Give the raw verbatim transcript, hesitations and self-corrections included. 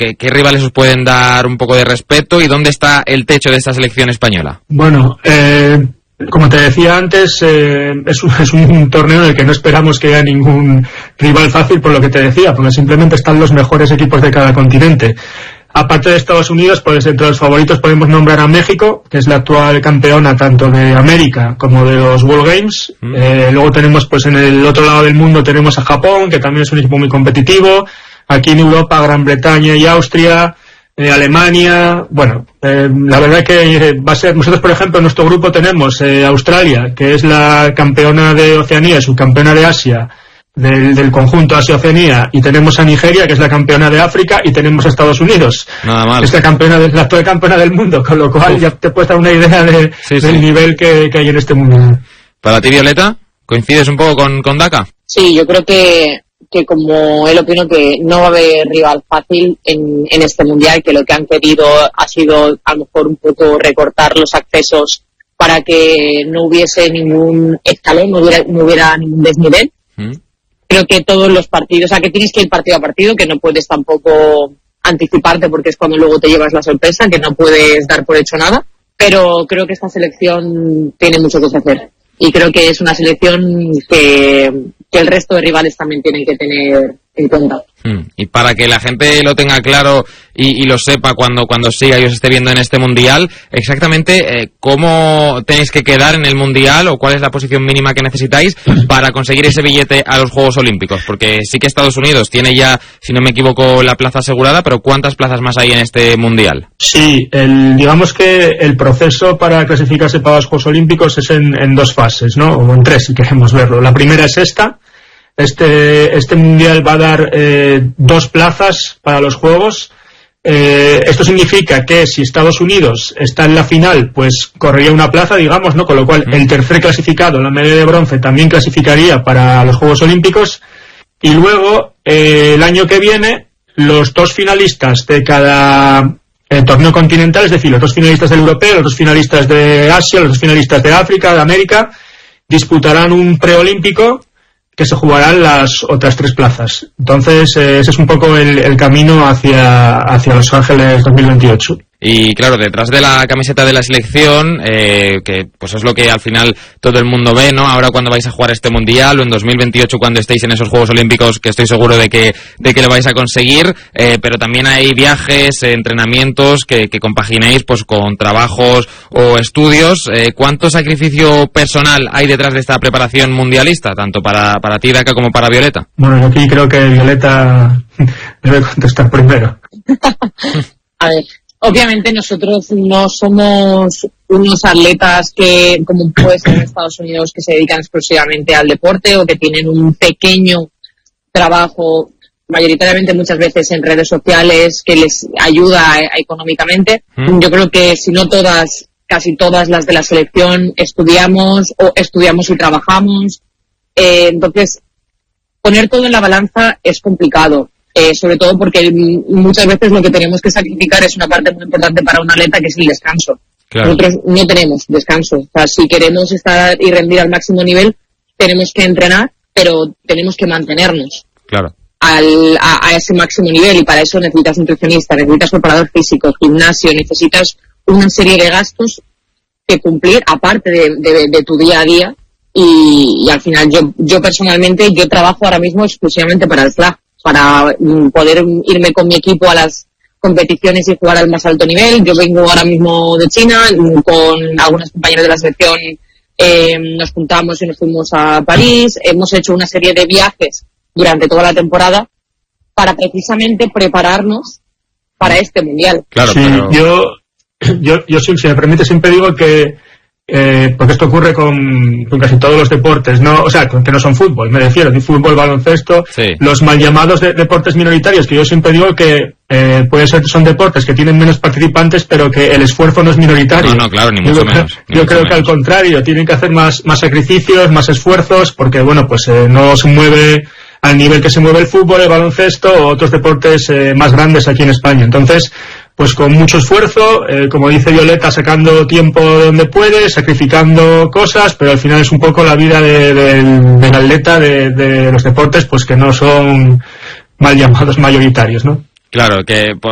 ¿Qué, qué rivales os pueden dar un poco de respeto y dónde está el techo de esta selección española? Bueno, eh, como te decía antes, eh, es, un, es un torneo en el que no esperamos que haya ningún rival fácil, por lo que te decía, porque simplemente están los mejores equipos de cada continente. Aparte de Estados Unidos, pues entre los favoritos podemos nombrar a México, que es la actual campeona tanto de América como de los World Games. Mm. Eh, luego tenemos, pues en el otro lado del mundo tenemos a Japón, que también es un equipo muy competitivo. Aquí en Europa, Gran Bretaña y Austria, eh, Alemania. Bueno, eh, la verdad que va a ser, nosotros por ejemplo en nuestro grupo tenemos eh, Australia, que es la campeona de Oceanía, subcampeona de Asia, Del, del conjunto Asia-Oceanía, y tenemos a Nigeria, que es la campeona de África, y tenemos a Estados Unidos, nada mal, es la campeona de, la actual campeona del mundo, con lo cual Uf. ya te puedes dar una idea de, sí, del sí. nivel que, que hay en este mundial. Para ti, Violeta, ¿coincides un poco con, con Daka? Sí, yo creo que, que como él opino que no va a haber rival fácil en, en este mundial, que lo que han querido ha sido a lo mejor un poco recortar los accesos para que no hubiese ningún escalón, no hubiera, no hubiera ningún desnivel. ¿Mm? Creo que todos los partidos, o sea, que tienes que ir partido a partido, que no puedes tampoco anticiparte porque es cuando luego te llevas la sorpresa, que no puedes dar por hecho nada, pero creo que esta selección tiene mucho que ofrecer y creo que es una selección que, que el resto de rivales también tienen que tener en cuenta. Hmm. Y para que la gente lo tenga claro y, y lo sepa cuando, cuando siga y os esté viendo en este mundial, exactamente eh, cómo tenéis que quedar en el mundial o cuál es la posición mínima que necesitáis para conseguir ese billete a los Juegos Olímpicos, porque sí que Estados Unidos tiene ya, si no me equivoco, la plaza asegurada, pero ¿cuántas plazas más hay en este mundial? Sí, el, digamos que el proceso para clasificarse para los Juegos Olímpicos es en, en dos fases, ¿no? O en tres, si queremos verlo. La primera es esta. Este, este mundial va a dar eh, dos plazas para los Juegos. Eh, esto significa que si Estados Unidos está en la final, pues correría una plaza, digamos, ¿no? Con lo cual el tercer clasificado, la medalla de bronce, también clasificaría para los Juegos Olímpicos. Y luego, eh, el año que viene, los dos finalistas de cada eh, torneo continental, es decir, los dos finalistas del europeo, los dos finalistas de Asia, los dos finalistas de África, de América, disputarán un preolímpico que se jugarán las otras tres plazas. Entonces, eh, ese es un poco el, el camino hacia, hacia Los Ángeles dos mil veintiocho. Y claro, detrás de la camiseta de la selección, eh, que pues es lo que al final todo el mundo ve, ¿no? Ahora cuando vais a jugar este mundial o en dos mil veintiocho cuando estéis en esos Juegos Olímpicos, que estoy seguro de que de que lo vais a conseguir, eh, pero también hay viajes, eh, entrenamientos que, que compaginéis pues con trabajos o estudios. Eh, ¿Cuánto sacrificio personal hay detrás de esta preparación mundialista, tanto para, para ti, Daka, como para Violeta? Bueno, yo aquí creo que Violeta debe contestar primero. A ver. Obviamente nosotros no somos unos atletas que, como puede ser en Estados Unidos, que se dedican exclusivamente al deporte o que tienen un pequeño trabajo, mayoritariamente muchas veces en redes sociales, que les ayuda económicamente. ¿Mm? Yo creo que si no todas, casi todas las de la selección estudiamos o estudiamos y trabajamos. Eh, entonces, poner todo en la balanza es complicado. Eh, sobre todo porque muchas veces lo que tenemos que sacrificar es una parte muy importante para un atleta, que es el descanso. Claro. Nosotros no tenemos descanso. O sea, si queremos estar y rendir al máximo nivel, tenemos que entrenar, pero tenemos que mantenernos claro. al, a, a ese máximo nivel, y para eso necesitas nutricionista, necesitas preparador físico, gimnasio, necesitas una serie de gastos que cumplir aparte de, de, de tu día a día, y, y al final yo, yo personalmente yo trabajo ahora mismo exclusivamente para el flag, para poder irme con mi equipo a las competiciones y jugar al más alto nivel. Yo vengo ahora mismo de China, con algunas compañeras de la selección eh, nos juntamos y nos fuimos a París. Hemos hecho una serie de viajes durante toda la temporada para precisamente prepararnos para este mundial. Claro, sí, pero... yo, yo, yo si me permite siempre digo que Eh, porque esto ocurre con, con casi todos los deportes, no, o sea, que no son fútbol, me refiero, de fútbol, baloncesto, sí. Los mal llamados de, deportes minoritarios, que yo siempre digo que eh, puede ser que son deportes que tienen menos participantes, pero que el esfuerzo no es minoritario. No, no, claro, ni mucho yo, menos. Ni yo mucho creo menos. que al contrario, tienen que hacer más, más sacrificios, más esfuerzos, porque bueno, pues eh, no se mueve al nivel que se mueve el fútbol, el baloncesto o otros deportes eh, más grandes aquí en España. Entonces, pues con mucho esfuerzo, eh, como dice Violeta, sacando tiempo donde puede, sacrificando cosas, pero al final es un poco la vida de, de, del atleta de, de los deportes, pues que no son mal llamados mayoritarios, ¿no? Claro, que